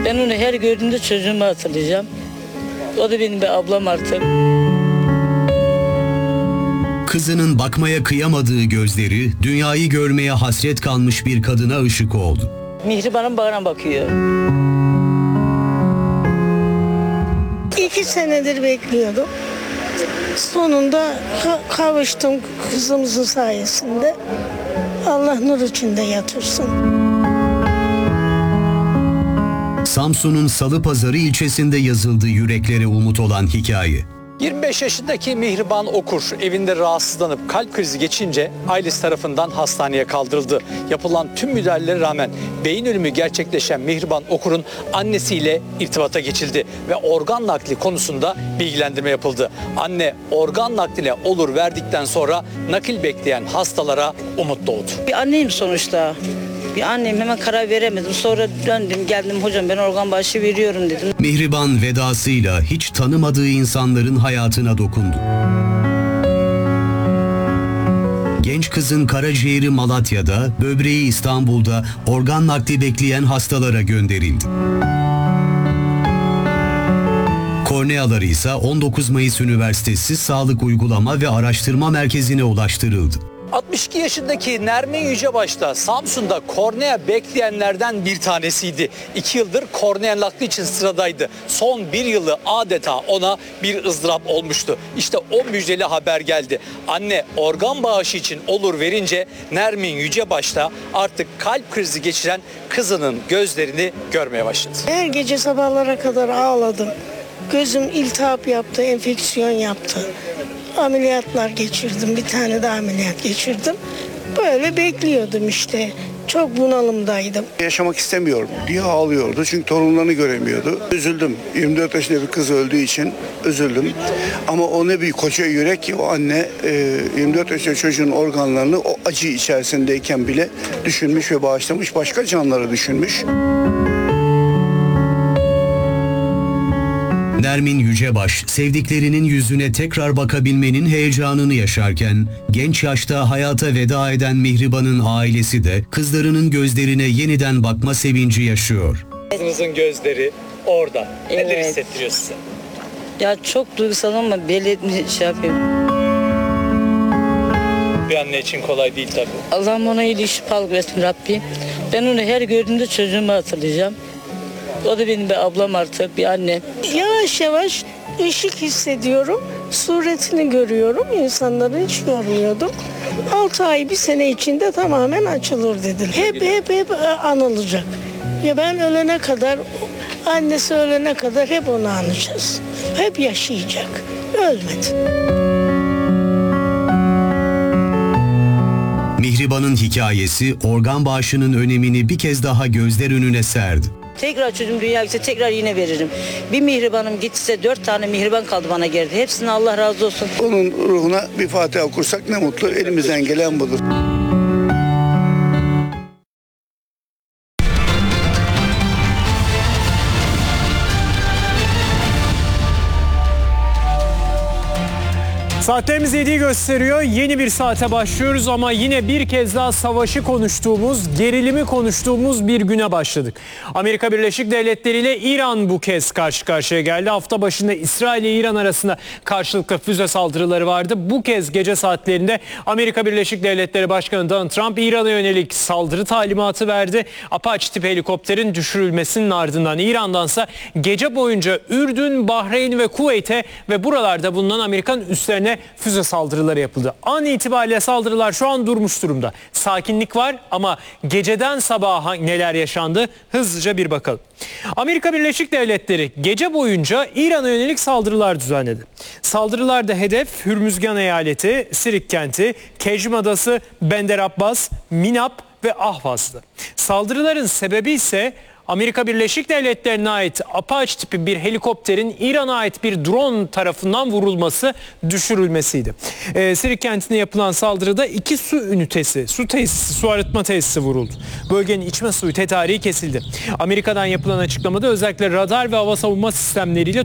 Ben onu her gördüğümde çocuğumu hatırlayacağım. O da benim bir ablam artık. Kızının bakmaya kıyamadığı gözleri, dünyayı görmeye hasret kalmış bir kadına ışık oldu. Mihriban'ın bağrına bakıyor. 2 senedir bekliyordum. Sonunda kavuştum kızımızın sayesinde. Allah nur içinde yatırsın. Samsun'un Salıpazarı ilçesinde yazıldı yüreklere umut olan hikaye. 25 yaşındaki Mihriban Okur evinde rahatsızlanıp kalp krizi geçince ailesi tarafından hastaneye kaldırıldı. Yapılan tüm müdahalelere rağmen beyin ölümü gerçekleşen Mihriban Okur'un annesiyle irtibata geçildi ve organ nakli konusunda bilgilendirme yapıldı. Anne organ nakline olur verdikten sonra nakil bekleyen hastalara umut doğdu. Bir anneyim sonuçta. Bir anneyim, hemen karar veremedim. Sonra döndüm geldim, hocam ben organ bağışı veriyorum dedim. Mihriban vedasıyla hiç tanımadığı insanların hayatına dokundu. Genç kızın karaciğeri Malatya'da, böbreği İstanbul'da organ nakli bekleyen hastalara gönderildi. Korneaları ise 19 Mayıs Üniversitesi Sağlık Uygulama ve Araştırma Merkezi'ne ulaştırıldı. 62 yaşındaki Nermin Yücebaş da Samsun'da kornea bekleyenlerden bir tanesiydi. 2 yıldır kornea nakli için sıradaydı. Son 1 yılı adeta ona bir ızdırap olmuştu. İşte o müjdeli haber geldi. Anne organ bağışı için olur verince Nermin Yücebaş da artık kalp krizi geçiren kızının gözlerini görmeye başladı. Her gece sabahlara kadar ağladım. Gözüm iltihap yaptı, enfeksiyon yaptı. Ameliyatlar geçirdim, bir tane daha ameliyat geçirdim. Böyle bekliyordum işte. Çok bunalımdaydım. Yaşamak istemiyorum diye ağlıyordu çünkü torunlarını göremiyordu. Üzüldüm. 24 yaşında bir kız öldüğü için üzüldüm. Ama o ne büyük koca yürek ki o anne 24 yaşında çocuğun organlarını o acı içerisindeyken bile düşünmüş ve bağışlamış. Başka canları düşünmüş. Nermin Yücebaş, sevdiklerinin yüzüne tekrar bakabilmenin heyecanını yaşarken, genç yaşta hayata veda eden Mihriban'ın ailesi de kızlarının gözlerine yeniden bakma sevinci yaşıyor. Kızınızın gözleri orada. Neler Evet. hissettiriyor size? Ya çok duygusal ama belli etmiş şey yapayım. Bir anne için kolay değil tabii. Allah'ım ona iyiliği şifalık versin Rabbim. Ben onu her gördüğümde çocuğumu hatırlayacağım. O da benim bir ablam artık, bir annem. Yavaş yavaş ışık hissediyorum. Suretini görüyorum. İnsanları hiç görmüyordum. 6 ay, 1 sene içinde tamamen açılır dediler. Hep anılacak. Ya ben ölene kadar, annesi ölene kadar hep onu anacağız. Hep yaşayacak. Ölmedi. Mihriban'ın hikayesi organ bağışının önemini bir kez daha gözler önüne serdi. Tekrar çocuğum dünya gitse tekrar yine veririm. Bir Mihriban'ım gitse 4 tane Mihriban kaldı bana geride. Hepsine Allah razı olsun. Onun ruhuna bir Fatiha okursak ne mutlu. Elimizden gelen budur. Saatlerimiz 7'yi gösteriyor. Yeni bir saate başlıyoruz ama yine bir kez daha savaşı konuştuğumuz, gerilimi konuştuğumuz bir güne başladık. Amerika Birleşik Devletleri ile İran bu kez karşı karşıya geldi. Hafta başında İsrail ile İran arasında karşılıklı füze saldırıları vardı. Bu kez gece saatlerinde Amerika Birleşik Devletleri Başkanı Donald Trump İran'a yönelik saldırı talimatı verdi. Apache tipi helikopterin düşürülmesinin ardından İran'dansa gece boyunca Ürdün, Bahreyn ve Kuveyt'e ve buralarda bulunan Amerikan üslerine füze saldırıları yapıldı. An itibariyle saldırılar şu an durmuş durumda. Sakinlik var ama geceden sabaha neler yaşandı hızlıca bir bakalım. Amerika Birleşik Devletleri gece boyunca İran'a yönelik saldırılar düzenledi. Saldırılarda hedef Hürmüzgan eyaleti, Sirik kenti, Kecrim adası, Bender Abbas, Minab ve Ahvaz'dı. Saldırıların sebebi ise Amerika Birleşik Devletleri'ne ait Apache tipi bir helikopterin İran'a ait bir drone tarafından vurulması, düşürülmesiydi. Sirik kentine yapılan saldırıda 2 su ünitesi, su tesisi, su arıtma tesisi vuruldu. Bölgenin içme suyu tedariği kesildi. Amerika'dan yapılan açıklamada özellikle radar ve hava savunma sistemleriyle